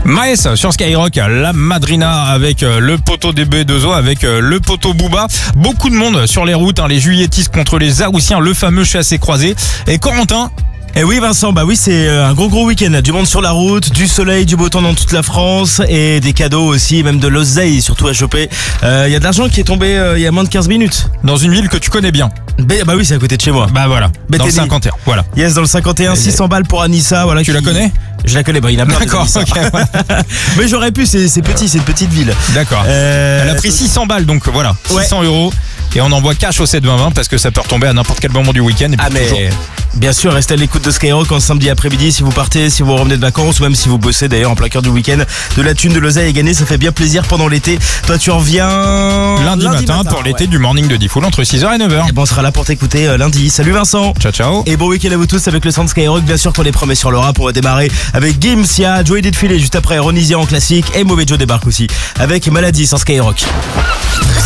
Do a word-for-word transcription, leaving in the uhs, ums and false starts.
Maes sur Skyrock, la Madrina avec le poteau des B deux O, avec le poteau Booba. Beaucoup de monde sur les routes, hein, les juilletistes contre les Zaroussiens, le fameux chassé-croisé. Et Corentin, Eh oui Vincent, bah oui c'est un gros gros week-end, du monde sur la route, du soleil, du beau temps dans toute la France et des cadeaux aussi, même de l'oseille surtout à choper. Il euh, y a de l'argent qui est tombé il euh, y a moins de quinze minutes. dans une ville que tu connais bien. Bah, bah oui c'est à côté de chez moi. Bah voilà, Bah, dans le t'es dit. cinquante et un, voilà. Yes, dans le cinquante et un, six cents balles pour Anissa. Voilà, Tu qui- la connais? Je la connais, bah il a plein des D'accord, Anissa. ok, voilà. Mais j'aurais pu, c'est c'est petit, c'est une petite ville. D'accord. Euh, Elle a pris six cents balles, donc voilà, Ouais. six cents euros. Et on envoie cash au sept vingt vingt parce que ça peut retomber à n'importe quel moment du week-end. Et puis Ah mais toujours. bien sûr, restez à l'écoute de Skyrock en samedi après-midi si vous partez, si vous revenez de vacances ou même si vous bossez d'ailleurs en plein cœur du week-end. De la thune, de l'oseille à gagner, ça fait bien plaisir pendant l'été. Toi tu reviens Lundi, matin, pour l'été ouais. du morning de Diffoul entre six heures et neuf heures. Et bon, on sera là pour t'écouter euh, lundi. Salut Vincent. Ciao, ciao. Et bon week-end à vous tous avec le son de Skyrock. Bien sûr qu'on est promet sur le rap. On va démarrer avec Gims, Sia, Joey Défilé juste après Ronisia en classique et Mauvais Joe débarque aussi avec Maladie sur Skyrock.